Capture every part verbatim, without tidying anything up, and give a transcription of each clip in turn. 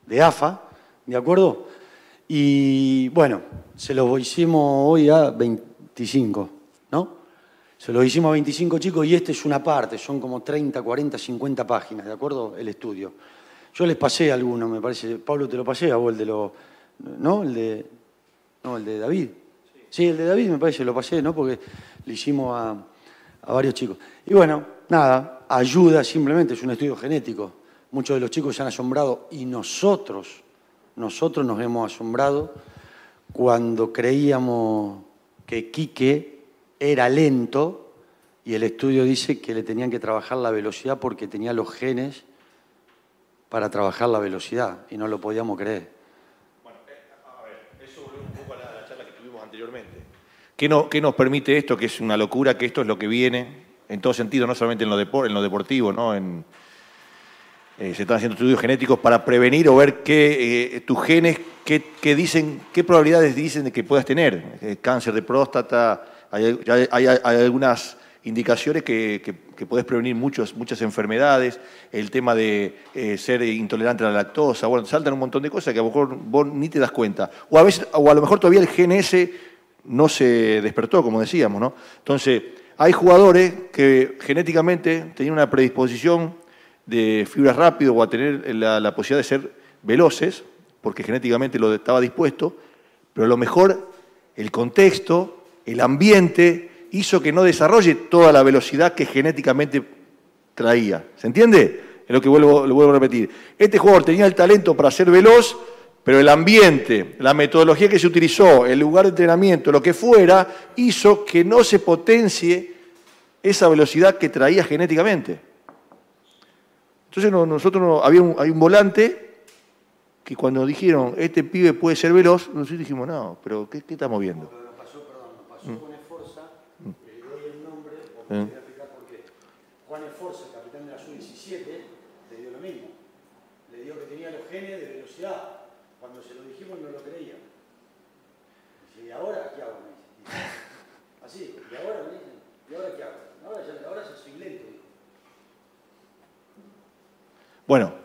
de A F A, ¿de acuerdo? Y bueno, se lo hicimos hoy a veinticinco, ¿no? Se lo hicimos a veinticinco chicos y este es una parte, son como treinta, cuarenta, cincuenta páginas, ¿de acuerdo? El estudio. Yo les pasé algunos, me parece. Pablo, ¿te lo pasé a vos el de los... ¿No? El de... No, el de David. Sí, el de David me parece, lo pasé, ¿no? Porque le hicimos a, a varios chicos. Y bueno, nada, ayuda simplemente, es un estudio genético. Muchos de los chicos se han asombrado y nosotros, nosotros nos hemos asombrado cuando creíamos que Quique era lento y el estudio dice que le tenían que trabajar la velocidad porque tenía los genes para trabajar la velocidad y no lo podíamos creer. Bueno, a ver, eso volvió un poco a la, la charla que tuvimos anteriormente. ¿Qué, no, ¿Qué nos permite esto? Que es una locura, que esto es lo que viene en todo sentido, no solamente en lo, depor, en lo deportivo, ¿no? En, eh, se están haciendo estudios genéticos para prevenir o ver qué, eh, tus genes, qué, qué, dicen, qué probabilidades dicen de que puedas tener. Eh, cáncer de próstata, hay, hay, hay, hay algunas indicaciones que, que, que podés prevenir muchos, muchas enfermedades, el tema de eh, ser intolerante a la lactosa, bueno, saltan un montón de cosas que a lo mejor vos ni te das cuenta. O a, veces, o a lo mejor todavía el gen ese no se despertó, como decíamos, ¿no? Entonces, hay jugadores que genéticamente tenían una predisposición de fibras rápido o a tener la, la posibilidad de ser veloces, porque genéticamente lo estaba dispuesto, pero a lo mejor el contexto, el ambiente, hizo que no desarrolle toda la velocidad que genéticamente traía. ¿Se entiende? Es lo que vuelvo, lo vuelvo a repetir. Este jugador tenía el talento para ser veloz, pero el ambiente, la metodología que se utilizó, el lugar de entrenamiento, lo que fuera, hizo que no se potencie esa velocidad que traía genéticamente. Entonces nosotros no, había un, hay un volante que cuando dijeron, este pibe puede ser veloz, nosotros dijimos, no, pero ¿qué, qué estamos viendo? Nos pasó, perdón, nos pasó mm. con Esforza, mm. le doy el nombre, porque mm. voy a explicar por qué. Juan Esforza, el capitán de la sub diecisiete, le dio lo mismo. Le dio que tenía los genes de velocidad. Cuando se lo dijimos no lo creía. Dice, ¿y ahora qué hago? Me dice. Así, ¿y ahora? Me dice, ¿y ahora qué hago? Ahora ya, ahora ya soy lento. Dijo. Bueno.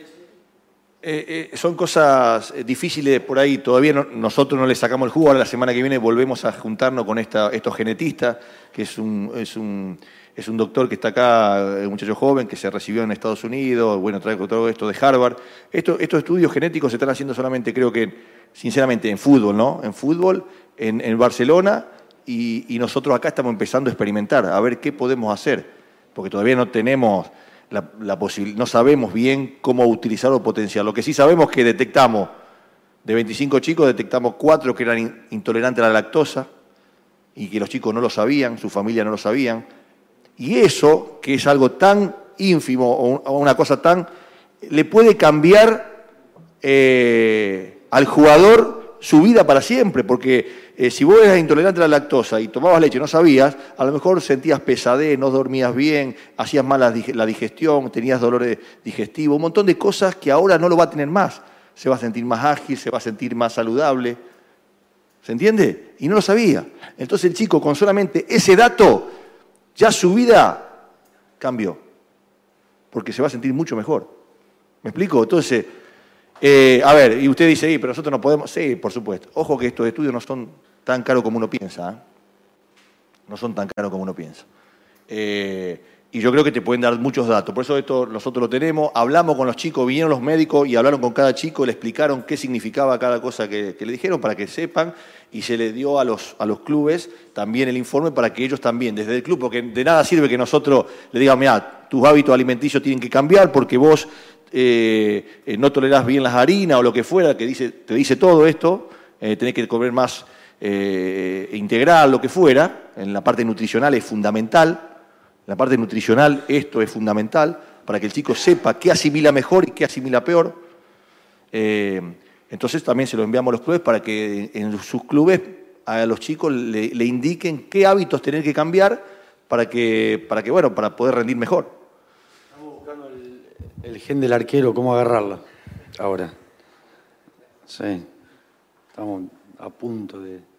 Eh, eh, son cosas difíciles por ahí, todavía no, nosotros no le sacamos el jugo, ahora la semana que viene volvemos a juntarnos con esta, estos genetistas, que es un, es, un, es un doctor que está acá, un muchacho joven que se recibió en Estados Unidos, bueno, trae todo esto de Harvard. Esto, estos estudios genéticos se están haciendo solamente, creo que, sinceramente, en fútbol, ¿no? En fútbol, en, en Barcelona, y, y nosotros acá estamos empezando a experimentar, a ver qué podemos hacer, porque todavía no tenemos... La, la no sabemos bien cómo utilizar o potenciar. Lo que sí sabemos es que detectamos, de veinticinco chicos, detectamos cuatro que eran in, intolerantes a la lactosa y que los chicos no lo sabían, su familia no lo sabían. Y eso, que es algo tan ínfimo o, o una cosa tan... le puede cambiar eh, al jugador su vida para siempre, porque eh, si vos eras intolerante a la lactosa y tomabas leche y no sabías, a lo mejor sentías pesadez, no dormías bien, hacías mal la digestión, tenías dolores digestivos, un montón de cosas que ahora no lo va a tener más. Se va a sentir más ágil, se va a sentir más saludable. ¿Se entiende? Y no lo sabía. Entonces el chico con solamente ese dato, ya su vida cambió, porque se va a sentir mucho mejor. ¿Me explico? Entonces... Eh, a ver, y usted dice, sí, pero nosotros no podemos... Sí, por supuesto. Ojo que estos estudios no son tan caros como uno piensa. ¿eh? No son tan caros como uno piensa. Eh, y yo creo que te pueden dar muchos datos. Por eso esto nosotros lo tenemos. Hablamos con los chicos, vinieron los médicos y hablaron con cada chico, le explicaron qué significaba cada cosa que, que le dijeron para que sepan. Y se le dio a los, a los clubes también el informe para que ellos también, desde el club, porque de nada sirve que nosotros le digamos, mira, tus hábitos alimenticios tienen que cambiar porque vos... Eh, eh, no tolerás bien las harinas o lo que fuera, que dice, te dice todo esto, eh, tenés que comer más eh, integral, lo que fuera, en la parte nutricional es fundamental, en la parte nutricional esto es fundamental, para que el chico sepa qué asimila mejor y qué asimila peor. Eh, entonces también se lo enviamos a los clubes para que en sus clubes a los chicos le, le indiquen qué hábitos tener que cambiar para que, para que, bueno, para poder rendir mejor. El gen del arquero, ¿cómo agarrarlo? Ahora. Sí. Estamos a punto de...